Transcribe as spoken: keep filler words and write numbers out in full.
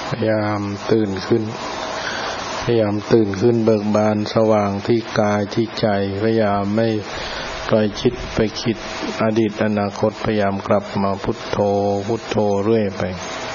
พยายามตื่นขึ้นพยายามตื่นขึ้นเบิกบานสว่างที่กายที่ใจพยายามไม่ปล่อยคิดไปคิดอดีตอนาคตพยายามกลับมาพุทโธพุทโธเรื่อยไป